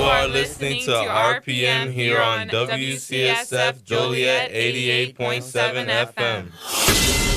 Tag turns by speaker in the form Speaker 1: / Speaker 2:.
Speaker 1: are listening to RPM here on WCSF Joliet 88.7 FM.